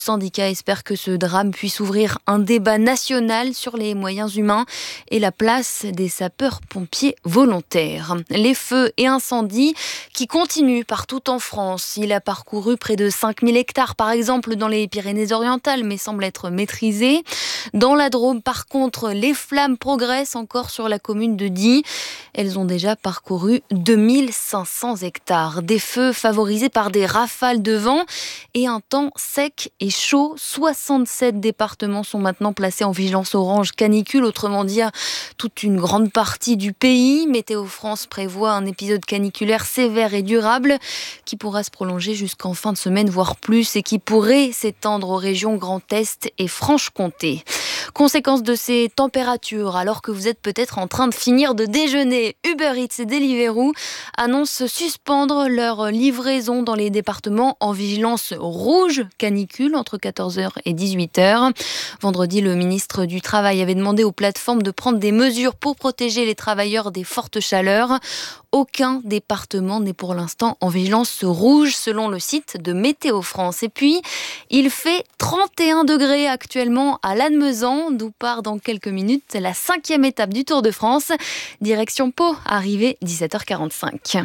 syndicats espèrent que ce drame puisse ouvrir un débat national sur les moyens humains et la place des sapeurs-pompiers volontaires. Les feux et incendies qui continuent partout en France. Il a parcouru près de 5000 hectares, par exemple, dans les Pyrénées-Orientales, mais semble être maîtrisé. Dans la Drôme, par contre, les flammes progressent encore sur la commune de Die. Elles ont déjà parcouru 2500 hectares. Des feux favorisés par des rafales de vent et un temps sec et chaud. 67 départements sont maintenant placés en vigilance orange canicule, autrement dit toute une grande partie du pays. Météo France prévoit un épisode caniculaire sévère et durable qui pourra se prolonger jusqu'en fin de semaine, voire plus, et qui pourrait s'étendre aux régions Grand Est et Franche-Comté. Conséquence de ces températures, alors que vous êtes peut-être en train de finir de déjeuner, Uber Eats et Deliveroo annoncent suspendre leur livraison dans les départements en vigilance rouge canicule entre 14h et 18h. Vendredi, le ministre du Travail avait demandé aux plateformes de prendre des mesures pour protéger les travailleurs des fortes chaleurs. Aucun département n'est pour l'instant en vigilance rouge selon le site de Météo France. Et puis, il fait 31 degrés actuellement à Lannemezan, d'où part dans quelques minutes la 5e étape du Tour de France. Direction Pau, arrivée 17h45.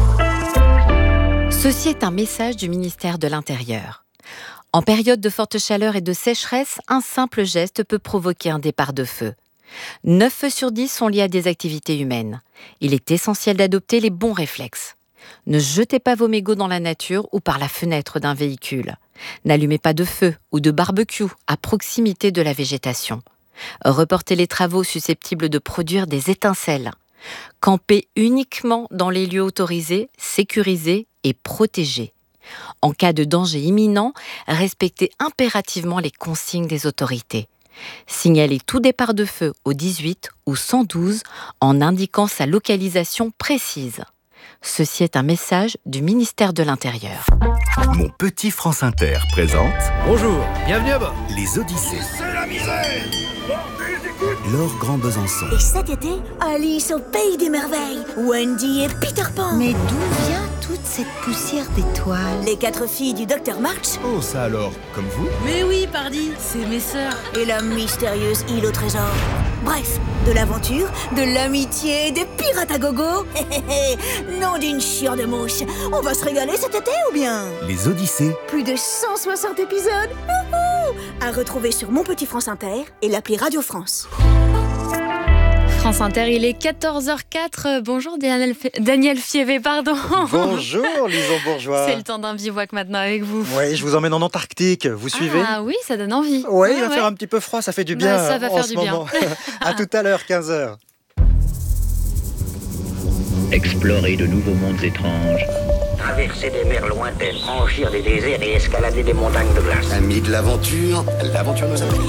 Ceci est un message du ministère de l'Intérieur. En période de forte chaleur et de sécheresse, un simple geste peut provoquer un départ de feu. 9 feux sur 10 sont liés à des activités humaines. Il est essentiel d'adopter les bons réflexes. Ne jetez pas vos mégots dans la nature ou par la fenêtre d'un véhicule. N'allumez pas de feu ou de barbecue à proximité de la végétation. Reportez les travaux susceptibles de produire des étincelles. Campez uniquement dans les lieux autorisés, sécurisés et protégés. En cas de danger imminent, respectez impérativement les consignes des autorités. Signalez tout départ de feu au 18 ou 112 en indiquant sa localisation précise. Ceci est un message du ministère de l'Intérieur. Mon petit France Inter présente... Bonjour, bienvenue à bord. Les Odyssées. C'est la misère. Laure Grand Besançon. Et cet été, Alice au pays des merveilles. Wendy et Peter Pan. Mais d'où vient toute cette poussière d'étoiles? Les 4 filles du Dr March. Oh, ça alors, comme vous? Mais oui, pardi, c'est mes sœurs. Et la mystérieuse île au trésor. Bref, de l'aventure, de l'amitié, des pirates à gogo. Non d'une chiure de mouche. On va se régaler cet été ou bien? Les Odyssées. Plus de 160 épisodes. À retrouver sur Mon Petit France Inter et l'appli Radio France. France Inter, il est 14h04. Bonjour Daniel Fievé, pardon. Bonjour Lison Bourgeois. C'est le temps d'un bivouac maintenant avec vous. Oui, je vous emmène en Antarctique, vous suivez? Ah oui, ça donne envie. Oui, il va faire un petit peu froid, ça fait du bien ça va en faire ce du moment. À tout à l'heure, 15h. Explorer de nouveaux mondes étranges. Traverser des mers lointaines, franchir des déserts et escalader des montagnes de glace. Amis de l'aventure, l'aventure nous a pris.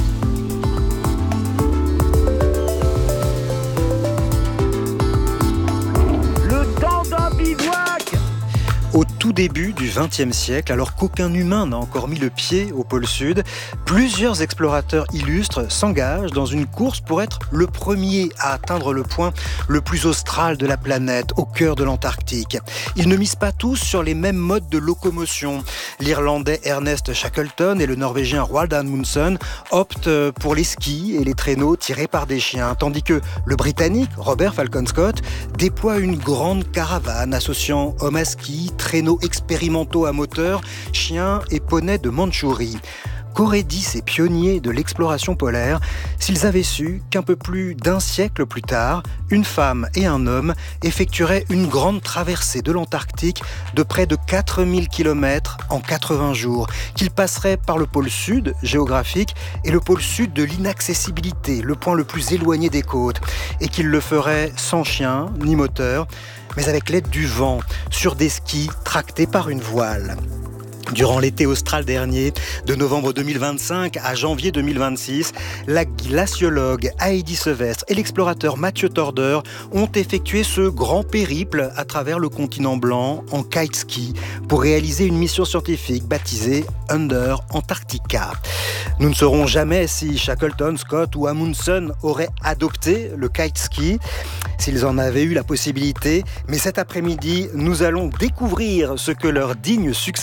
Le temps d'un bivouac. Au tout début du XXe siècle, alors qu'aucun humain n'a encore mis le pied au pôle Sud, plusieurs explorateurs illustres s'engagent dans une course pour être le premier à atteindre le point le plus austral de la planète, au cœur de l'Antarctique. Ils ne misent pas tous sur les mêmes modes de locomotion. L'Irlandais Ernest Shackleton et le Norvégien Roald Amundsen optent pour les skis et les traîneaux tirés par des chiens, tandis que le Britannique Robert Falcon Scott déploie une grande caravane associant hommes à ski, traîneaux expérimentaux à moteur, chiens et poneys de Mandchourie. Qu'auraient dit ces pionniers de l'exploration polaire s'ils avaient su qu'un peu plus d'un siècle plus tard, une femme et un homme effectueraient une grande traversée de l'Antarctique de près de 4000 km en 80 jours, qu'ils passeraient par le pôle sud géographique et le pôle sud de l'inaccessibilité, le point le plus éloigné des côtes, et qu'ils le feraient sans chien ni moteur, mais avec l'aide du vent, sur des skis tractés par une voile. Durant l'été austral dernier, de novembre 2025 à janvier 2026, la glaciologue Heidi Sevestre et l'explorateur Mathieu Torder ont effectué ce grand périple à travers le continent blanc en kiteski pour réaliser une mission scientifique baptisée Under Antarctica. Nous ne saurons jamais si Shackleton, Scott ou Amundsen auraient adopté le kiteski, s'ils en avaient eu la possibilité, mais cet après-midi, nous allons découvrir ce que leurs dignes successeurs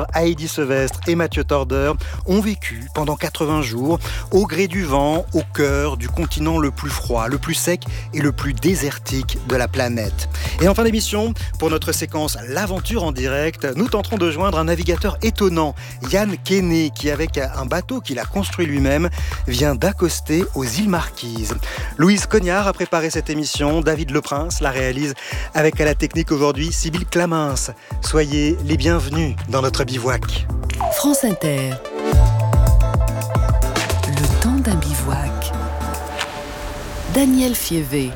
Heidi Sevestre et Mathieu Torder ont vécu pendant 80 jours au gré du vent, au cœur du continent le plus froid, le plus sec et le plus désertique de la planète. Et en fin d'émission, pour notre séquence L'aventure en direct, nous tenterons de joindre un navigateur étonnant, Yann Kenney, qui avec un bateau qu'il a construit lui-même, vient d'accoster aux îles Marquises. Louise Cognard a préparé cette émission, David Leprince la réalise avec à la technique aujourd'hui Sybille Clamins. Soyez les bienvenus dans notre bivouac. France Inter. Le temps d'un bivouac. Daniel Fievé.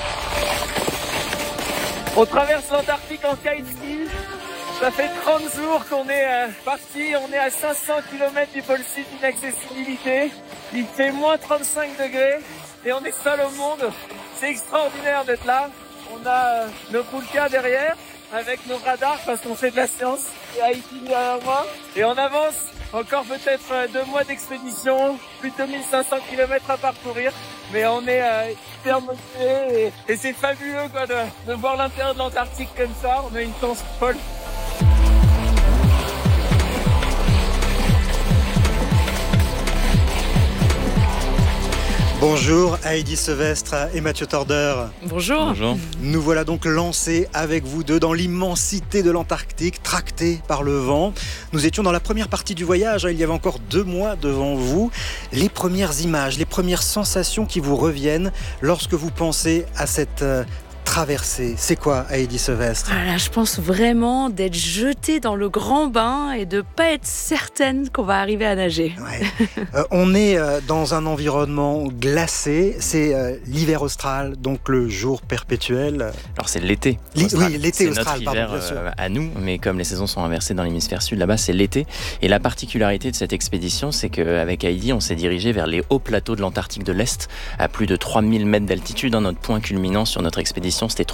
On traverse l'Antarctique en kiteski. Ça fait 30 jours qu'on est parti. On est à 500 km du pôle sud d'inaccessibilité. Il fait moins 35 degrés et on est seul au monde. C'est extraordinaire d'être là. On a nos poulkas derrière avec nos radars parce qu'on fait de la science. Et Haïti derrière moi. Et on avance. Encore peut-être 2 mois d'expédition. Plus de 2500 km à parcourir. Mais on est hyper motivés et c'est fabuleux quoi, de voir l'intérieur de l'Antarctique comme ça. On a une chance folle. Bonjour Heidi Sevestre et Mathieu Torder. Bonjour. Bonjour. Nous voilà donc lancés avec vous deux dans l'immensité de l'Antarctique, tractés par le vent. Nous étions dans la première partie du voyage, il y avait encore 2 mois devant vous. Les premières images, les premières sensations qui vous reviennent lorsque vous pensez à cette traversée, c'est quoi Heidi Sevestre? Voilà, je pense vraiment d'être jetée dans le grand bain et de pas être certaine qu'on va arriver à nager. Ouais. On est dans un environnement glacé, c'est l'hiver austral, donc le jour perpétuel. Alors c'est l'été. Oui, l'été c'est austral, notre hiver, pardon, bien sûr. à nous, mais comme les saisons sont inversées dans l'hémisphère sud, là-bas c'est l'été. Et la particularité de cette expédition, c'est qu'avec Heidi, on s'est dirigé vers les hauts plateaux de l'Antarctique de l'Est, à plus de 3000 mètres d'altitude. Notre point culminant sur notre expédition, c'était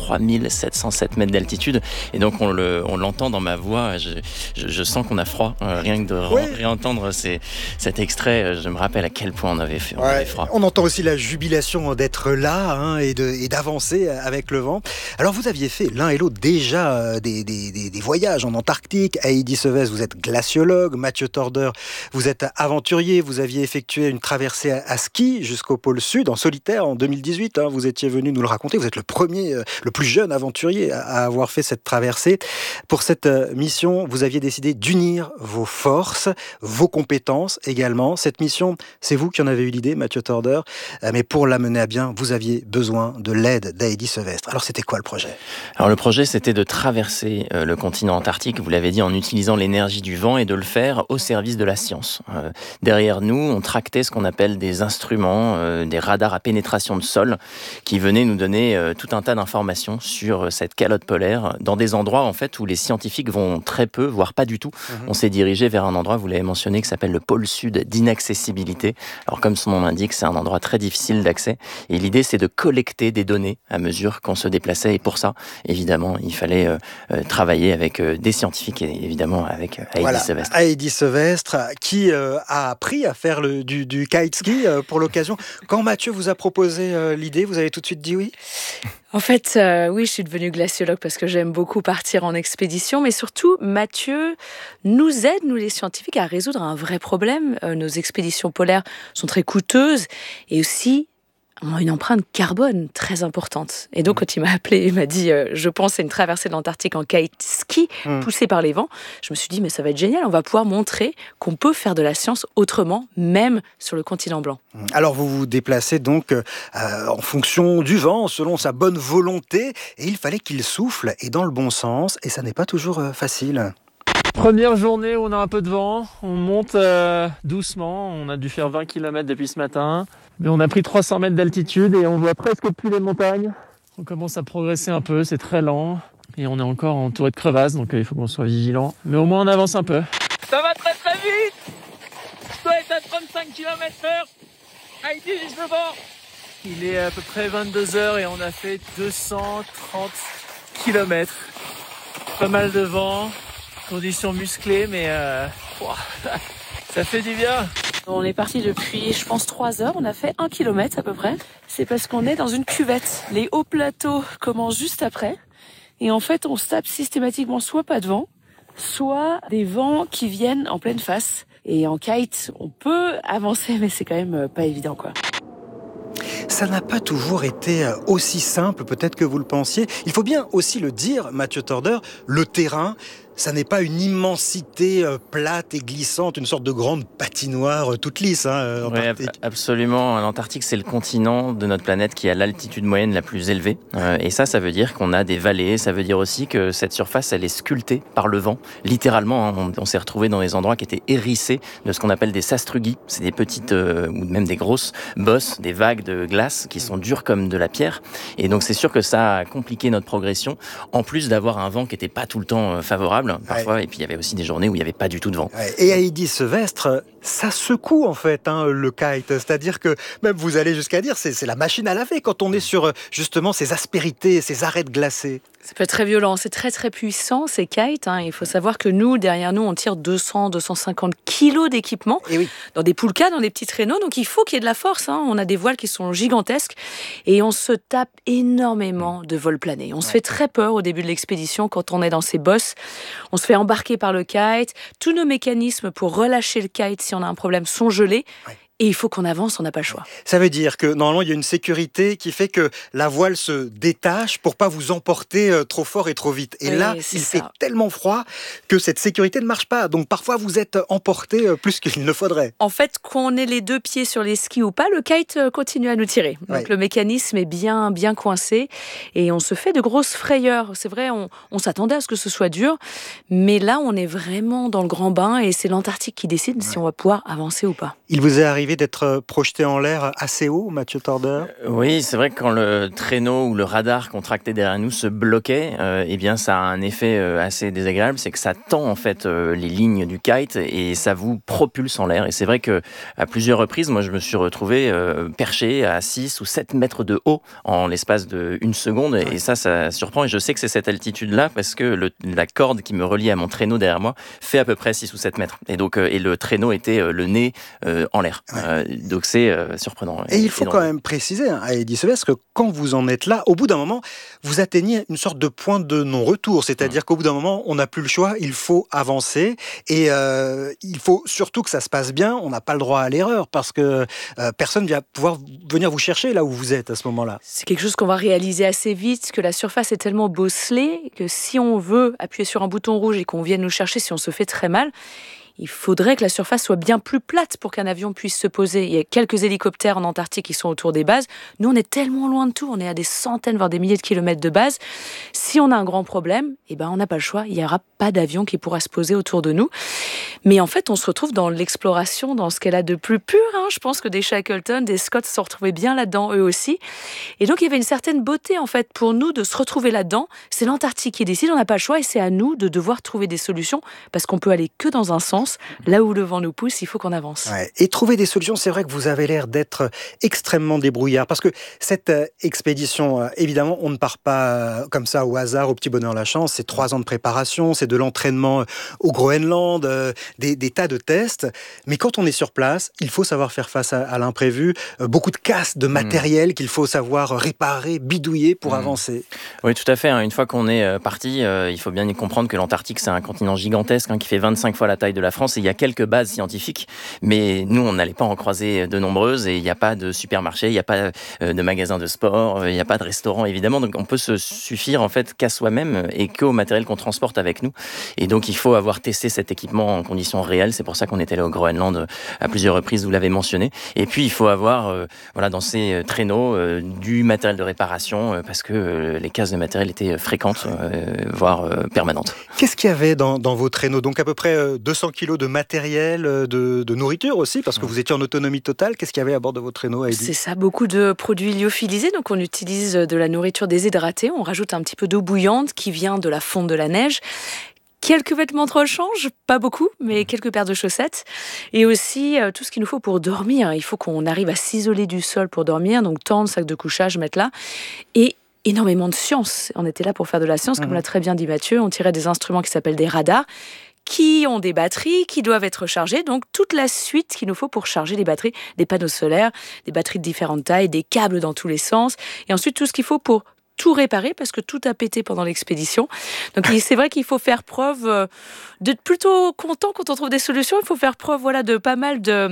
3707 mètres d'altitude. Et donc on l'entend dans ma voix, je sens qu'on a froid. Rien que de réentendre cet extrait, je me rappelle à quel point on avait froid. On entend aussi la jubilation d'être là et d'avancer avec le vent. Alors vous aviez fait l'un et l'autre déjà des voyages en Antarctique. Heidi Sevestre, vous êtes glaciologue. Mathieu Torder, vous êtes aventurier. Vous aviez effectué une traversée à ski jusqu'au pôle Sud en solitaire en 2018. Vous étiez venu nous le raconter. Vous êtes le premier, le plus jeune aventurier à avoir fait cette traversée. Pour cette mission, vous aviez décidé d'unir vos forces, vos compétences également. Cette mission, c'est vous qui en avez eu l'idée, Mathieu Torder. Mais pour la mener à bien, vous aviez besoin de l'aide d'Heidi Sevestre. Alors c'était quoi le projet ? Alors le projet, c'était de traverser le continent antarctique, vous l'avez dit, en utilisant l'énergie du vent et de le faire au service de la science. Derrière nous, on tractait ce qu'on appelle des instruments, des radars à pénétration de sol, qui venaient nous donner tout un tas d'informations sur cette calotte polaire, dans des endroits en fait où les scientifiques vont très peu, voire pas du tout. On s'est dirigé vers un endroit, vous l'avez mentionné, qui s'appelle le pôle sud d'inaccessibilité. Alors comme son nom l'indique, c'est un endroit très difficile d'accès. Et l'idée, c'est de collecter des données à mesure qu'on se déplaçait. Et pour ça, évidemment, il fallait travailler avec des scientifiques et évidemment avec Heidi Sevestre. Heidi Sevestre, qui a appris à faire du kiteski pour l'occasion. Quand Mathieu vous a proposé l'idée, vous avez tout de suite dit oui ? En fait, oui, je suis devenue glaciologue parce que j'aime beaucoup partir en expédition, mais surtout, Mathieu nous aide, nous les scientifiques, à résoudre un vrai problème. Nos expéditions polaires sont très coûteuses et aussi ont une empreinte carbone très importante. Et donc, quand il m'a appelé, il m'a dit je pense à une traversée de l'Antarctique en kite ski poussée par les vents. Je me suis dit mais ça va être génial, on va pouvoir montrer qu'on peut faire de la science autrement, même sur le continent blanc. Alors vous vous déplacez donc en fonction du vent, selon sa bonne volonté, et il fallait qu'il souffle et dans le bon sens, et ça n'est pas toujours facile. Première journée où on a un peu de vent, on monte doucement, on a dû faire 20 km depuis ce matin, mais on a pris 300 mètres d'altitude et on voit presque plus les montagnes. On commence à progresser un peu, c'est très lent, et on est encore entouré de crevasses, donc il faut qu'on soit vigilant, mais au moins on avance un peu. Ça va très très vite. Je dois être à 35 km/h. Heidi, je le bord. Il est à peu près 22h et on a fait 230 km. Pas mal de vent. Conditions musclées, mais ça fait du bien. On est parti depuis, je pense, 3 heures. On a fait 1 kilomètre à peu près. C'est parce qu'on est dans une cuvette. Les hauts plateaux commencent juste après. Et en fait, on se tape systématiquement soit pas de vent, soit des vents qui viennent en pleine face. Et en kite, on peut avancer, mais c'est quand même pas évident, quoi. Ça n'a pas toujours été aussi simple, peut-être que vous le pensiez. Il faut bien aussi le dire, Mathieu Torder, le terrain, ça n'est pas une immensité plate et glissante, une sorte de grande patinoire toute lisse. Oui, absolument. L'Antarctique, c'est le continent de notre planète qui a l'altitude moyenne la plus élevée. Et ça veut dire qu'on a des vallées. Ça veut dire aussi que cette surface, elle est sculptée par le vent. Littéralement, on s'est retrouvé dans des endroits qui étaient hérissés de ce qu'on appelle des sastrugies. C'est des petites ou même des grosses bosses, des vagues de glace qui sont dures comme de la pierre. Et donc, c'est sûr que ça a compliqué notre progression, en plus d'avoir un vent qui n'était pas tout le temps favorable. Parfois, et puis il y avait aussi des journées où il n'y avait pas du tout de vent. Et Heidi Sevestre, ça secoue en fait le kite, c'est-à-dire que même vous allez jusqu'à dire c'est la machine à laver quand on est sur justement ces aspérités, ces arêtes glacées. Ça peut être très violent, c'est très très puissant ces kites. Il faut savoir que nous, derrière nous, on tire 200-250 kilos d'équipement dans des poulkas, dans des petits traîneaux, donc il faut qu'il y ait de la force. On a des voiles qui sont gigantesques et on se tape énormément de vols planés. On se fait très peur au début de l'expédition quand on est dans ces bosses. On se fait embarquer par le kite. Tous nos mécanismes pour relâcher le kite si on a un problème sont gelés. Et il faut qu'on avance, on n'a pas le choix. Ça veut dire que normalement il y a une sécurité qui fait que la voile se détache pour pas vous emporter trop fort et trop vite. Et là, il fait tellement froid que cette sécurité ne marche pas. Donc parfois vous êtes emporté plus qu'il ne faudrait. En fait, qu'on ait les deux pieds sur les skis ou pas, le kite continue à nous tirer. Donc le mécanisme est bien coincé et on se fait de grosses frayeurs. C'est vrai, on s'attendait à ce que ce soit dur, mais là on est vraiment dans le grand bain et c'est l'Antarctique qui décide si on va pouvoir avancer ou pas. Il vous est arrivé d'être projeté en l'air assez haut, Mathieu Torder ? Oui, c'est vrai que quand le traîneau ou le radar contracté derrière nous se bloquait, eh bien ça a un effet assez désagréable, c'est que ça tend en fait les lignes du kite et ça vous propulse en l'air. Et c'est vrai que à plusieurs reprises, moi je me suis retrouvé perché à 6 ou 7 mètres de haut en l'espace d'une seconde et ça surprend. Et je sais que c'est cette altitude-là parce que la corde qui me relie à mon traîneau derrière moi fait à peu près 6 ou 7 mètres. Et donc et le traîneau était le nez en l'air. Donc c'est surprenant. Et il faut quand même préciser à Heidi Sevestre que quand vous en êtes là, au bout d'un moment, vous atteignez une sorte de point de non-retour. C'est-à-dire qu'au bout d'un moment, on n'a plus le choix, il faut avancer. Et il faut surtout que ça se passe bien. On n'a pas le droit à l'erreur parce que personne ne va pouvoir venir vous chercher là où vous êtes à ce moment-là. C'est quelque chose qu'on va réaliser assez vite, que la surface est tellement bosselée que si on veut appuyer sur un bouton rouge et qu'on vienne nous chercher, si on se fait très mal, il faudrait que la surface soit bien plus plate pour qu'un avion puisse se poser. Il y a quelques hélicoptères en Antarctique qui sont autour des bases. Nous, on est tellement loin de tout. On est à des centaines, voire des milliers de kilomètres de base. Si on a un grand problème, on n'a pas le choix. Il n'y aura pas d'avion qui pourra se poser autour de nous. Mais en fait, on se retrouve dans l'exploration, dans ce qu'elle a de plus pur. Je pense que des Shackleton, des Scott se sont retrouvés bien là-dedans, eux aussi. Et donc, il y avait une certaine beauté, en fait, pour nous de se retrouver là-dedans. C'est l'Antarctique qui décide, on n'a pas le choix. Et c'est à nous de devoir trouver des solutions parce qu'on peut aller que dans un sens. Là où le vent nous pousse, il faut qu'on avance. Et trouver des solutions, c'est vrai que vous avez l'air d'être extrêmement débrouillard. Parce que cette expédition, évidemment, on ne part pas comme ça au hasard, au petit bonheur la chance. C'est 3 ans de préparation, c'est de l'entraînement au Groenland, des tas de tests. Mais quand on est sur place, il faut savoir faire face à l'imprévu. Beaucoup de casses de matériel qu'il faut savoir réparer, bidouiller pour avancer. Oui, tout à fait. Une fois qu'on est parti, il faut bien y comprendre que l'Antarctique, c'est un continent gigantesque qui fait 25 fois la taille de la France et il y a quelques bases scientifiques, mais nous on n'allait pas en croiser de nombreuses et il n'y a pas de supermarché, il n'y a pas de magasin de sport, il n'y a pas de restaurant évidemment, donc on peut se suffire en fait qu'à soi-même et qu'au matériel qu'on transporte avec nous. Et donc il faut avoir testé cet équipement en conditions réelles, c'est pour ça qu'on est allé au Groenland à plusieurs reprises, vous l'avez mentionné. Et puis il faut avoir dans ces traîneaux du matériel de réparation parce que les casses de matériel étaient fréquentes, voire permanentes. Qu'est-ce qu'il y avait dans vos traîneaux ? Donc à peu près 200 kilos de matériel, de nourriture aussi, parce que vous étiez en autonomie totale. Qu'est-ce qu'il y avait à bord de vos traîneaux, Heidi ? C'est ça, beaucoup de produits lyophilisés. Donc on utilise de la nourriture déshydratée. On rajoute un petit peu d'eau bouillante qui vient de la fonte de la neige. Quelques vêtements de rechange, pas beaucoup, mais quelques paires de chaussettes. Et aussi tout ce qu'il nous faut pour dormir. Il faut qu'on arrive à s'isoler du sol pour dormir. Donc tente, sac de couchage, matelas. Et énormément de science. On était là pour faire de la science, comme l'a très bien dit Mathieu. On tirait des instruments qui s'appellent des radars, qui ont des batteries, qui doivent être chargées. Donc, toute la suite qu'il nous faut pour charger les batteries, des panneaux solaires, des batteries de différentes tailles, des câbles dans tous les sens. Et ensuite, tout ce qu'il faut pour tout réparer parce que tout a pété pendant l'expédition. Donc c'est vrai qu'il faut faire preuve d'être plutôt content quand on trouve des solutions. Il faut faire preuve de pas mal de